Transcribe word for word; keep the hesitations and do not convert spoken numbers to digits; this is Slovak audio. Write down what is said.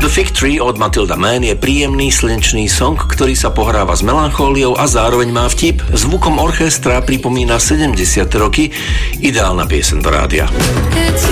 The Fig Tree od Matilda Mann je príjemný slnečný song, ktorý sa pohráva s melanchóliou a zároveň má vtip. Zvukom orchestra pripomína sedemdesiate roky. Ideálna pieseň do rádia.